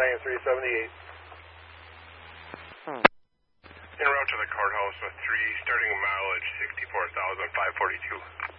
9378. En route to the courthouse with 3, starting mileage 64,542.